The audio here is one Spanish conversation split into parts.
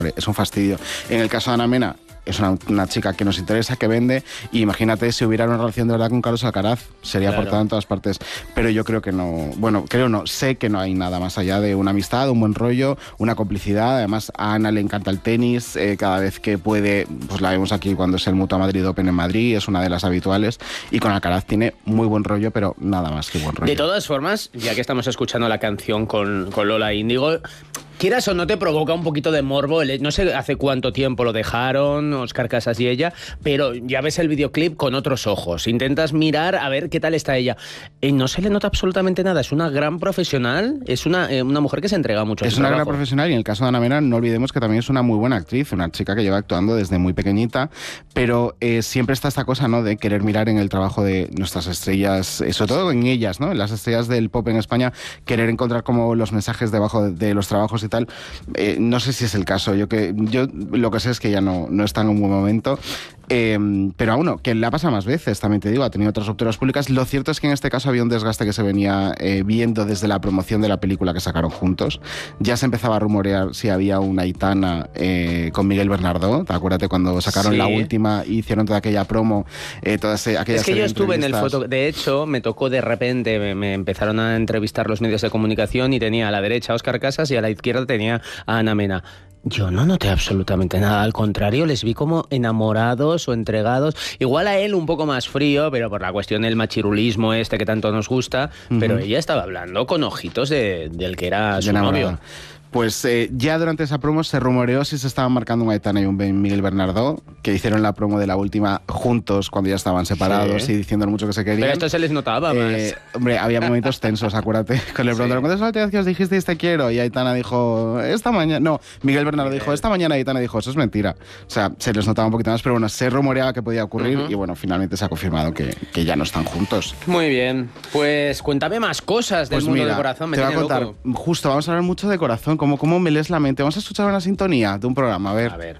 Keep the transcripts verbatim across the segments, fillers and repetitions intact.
es un fastidio. En el caso de Ana Mena, es una, una chica que nos interesa, que vende, y imagínate si hubiera una relación de verdad con Carlos Alcaraz, sería Claro. portada en todas partes. Pero yo creo que no, bueno, creo no, sé que no hay nada más allá de una amistad, un buen rollo, una complicidad. Además, a Ana le encanta el tenis, eh, cada vez que puede, pues la vemos aquí cuando es el Mutua Madrid Open en Madrid, es una de las habituales, y con Alcaraz tiene muy buen rollo, pero nada más que buen rollo. De todas formas, ya que estamos escuchando la canción con, con Lola Índigo, quieras o no te provoca un poquito de morbo. No sé hace cuánto tiempo lo dejaron, Óscar Casas y ella, pero ya ves el videoclip con otros ojos. Intentas mirar a ver qué tal está ella. Y no se le nota absolutamente nada. Es una gran profesional, es una, eh, una mujer que se entrega mucho a Es su una trabajo. gran profesional, y en el caso de Ana Mena no olvidemos que también es una muy buena actriz, una chica que lleva actuando desde muy pequeñita, pero eh, siempre está esta cosa, ¿no?, de querer mirar en el trabajo de nuestras estrellas, eh, sobre todo en ellas, ¿no?, en las estrellas del pop en España, querer encontrar como los mensajes debajo de, de los trabajos y tal. Eh, no sé si es el caso. Yo que yo lo que sé es que ya no, no está en un buen momento. Eh, pero aún no, que le ha pasado más veces, también te digo, ha tenido otras rupturas públicas. Lo cierto es que en este caso había un desgaste que se venía eh, viendo desde la promoción de la película que sacaron juntos. Ya se empezaba a rumorear si había una Aitana eh, con Miguel Bernardo. Acuérdate cuando sacaron Sí. la última y hicieron toda aquella promo, eh, todas aquellas Es que yo estuve en el entrevistas. foto. De hecho, me tocó de repente, me, me empezaron a entrevistar los medios de comunicación y tenía a la derecha a Óscar Casas y a la izquierda tenía a Ana Mena. Yo no noté absolutamente nada, al contrario, les vi como enamorados o entregados. Igual a él un poco más frío, pero por la cuestión del machirulismo este que tanto nos gusta, uh-huh. Pero ella estaba hablando con ojitos de, del que era su novio. Pues eh, ya durante esa promo se rumoreó si se estaban marcando un Aitana y un Miguel Bernardo, que hicieron la promo de la última juntos cuando ya estaban separados, sí. Y diciendo lo mucho que se querían. Pero esto se les notaba eh, más. Hombre, había momentos tensos, acuérdate. Con el preguntaron, ¿cuántas últimas que os dijisteis te quiero? Y Aitana dijo, esta mañana... No, Miguel Bernardo Miguel. dijo, esta mañana. Aitana dijo, eso es mentira. O sea, se les notaba un poquito más, pero bueno, se rumoreaba que podía ocurrir, uh-huh. Y bueno, finalmente se ha confirmado que, que ya no están juntos. Muy bien. Pues cuéntame más cosas del pues mundo mira, del corazón. Me te voy a contar, loco. Justo, vamos a hablar mucho de corazón, como cómo me lees la mente. Vamos a escuchar una sintonía de un programa, a ver. A ver.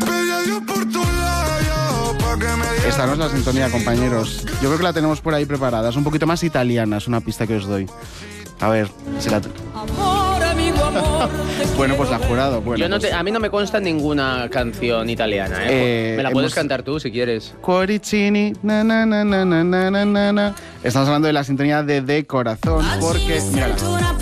Esta no es la sintonía, compañeros. Yo creo que la tenemos por ahí preparada. Es un poquito más italiana, es una pista que os doy. A ver, si la... Amor, amigo, amor. Bueno, pues la ha jurado. Bueno, Yo no pues... te, a mí no me consta ninguna canción italiana, ¿eh? eh me la puedes hemos... cantar tú si quieres. Cuoricini, na na na na na na na na. Estamos hablando de la sintonía de De Corazón, porque... Mírala.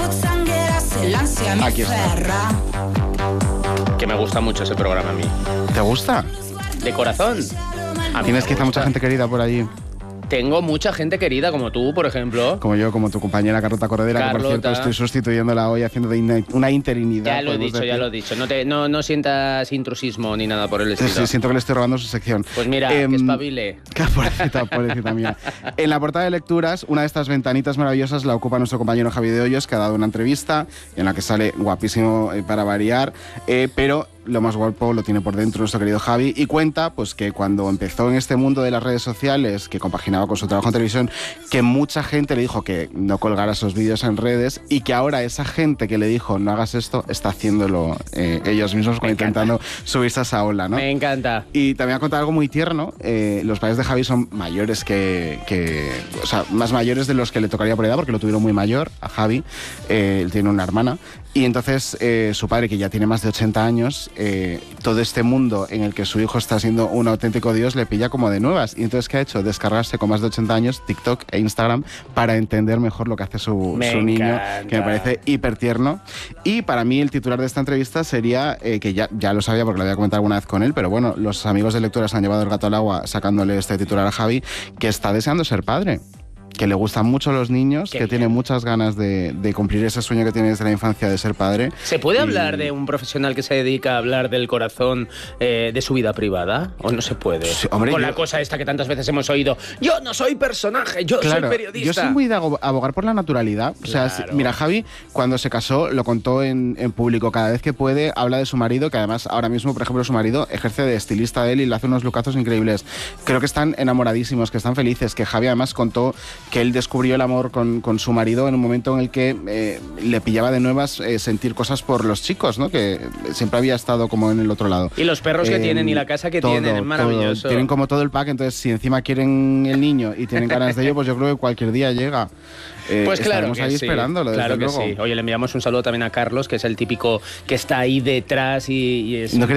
Aquí está. Que me gusta mucho ese programa a mí. ¿Te gusta? De Corazón. Tienes quizá mucha gente querida por allí. Tengo mucha gente querida, como tú, por ejemplo. Como yo, como tu compañera Carlota Corredera, Carlota. Que por cierto estoy sustituyéndola hoy haciendo de una interinidad. Ya lo he dicho, decir. ya lo he dicho. No, te, no, no sientas intrusismo ni nada por el estilo. Sí, siento que le estoy robando su sección. Pues mira, eh, que espabile. Pobrecita, pobrecita mía. En la portada de lecturas, una de estas ventanitas maravillosas la ocupa nuestro compañero Javi de Hoyos, que ha dado una entrevista en la que sale guapísimo eh, para variar, eh, pero... lo más guapo lo tiene por dentro nuestro querido Javi, y cuenta pues que cuando empezó en este mundo de las redes sociales, que compaginaba con su trabajo en televisión, que mucha gente le dijo que no colgara esos vídeos en redes, y que ahora esa gente que le dijo no hagas esto, está haciéndolo eh, ellos mismos, intentando subirse a esa ola, ¿no? Me encanta. Y también ha contado algo muy tierno. Eh, los padres de Javi son mayores que, que... O sea, más mayores de los que le tocaría por edad, porque lo tuvieron muy mayor a Javi. Eh, él tiene una hermana. Y entonces eh, su padre, que ya tiene más de ochenta años, eh, todo este mundo en el que su hijo está siendo un auténtico dios le pilla como de nuevas. Y entonces, ¿qué ha hecho? Descargarse con más de ochenta años TikTok e Instagram para entender mejor lo que hace su, su niño, que me parece hiper tierno. Y para mí el titular de esta entrevista sería, eh, que ya, ya lo sabía porque lo había comentado alguna vez con él, pero bueno, los amigos de lecturas han llevado el gato al agua sacándole este titular a Javi, que está deseando ser padre. Que le gustan mucho los niños, Qué que bien. Tiene muchas ganas de, de cumplir ese sueño que tiene desde la infancia de ser padre. ¿Se puede y... hablar de un profesional que se dedica a hablar del corazón eh, de su vida privada? ¿O no se puede? Sí, hombre, Con yo... la cosa esta que tantas veces hemos oído. Yo no soy personaje, yo claro, soy periodista. Yo soy muy de abogar por la naturalidad. O sea, claro. Mira, Javi, cuando se casó, lo contó en, en público. Cada vez que puede, habla de su marido, que además ahora mismo, por ejemplo, su marido ejerce de estilista de él y le hace unos lucazos increíbles. Creo que están enamoradísimos, que están felices, que Javi además contó que él descubrió el amor con, con su marido en un momento en el que eh, le pillaba de nuevas eh, sentir cosas por los chicos, ¿no? Que siempre había estado como en el otro lado. Y los perros que Eh, tienen y la casa que todo, tienen, es maravilloso. todo. Tienen como todo el pack, entonces si encima quieren el niño y tienen ganas de ello, pues yo creo que cualquier día llega. Eh, Pues claro estaremos que ahí sí, esperándolo, desde claro que luego. sí. Oye, le enviamos un saludo también a Carlos, que es el típico que está ahí detrás y, y es... No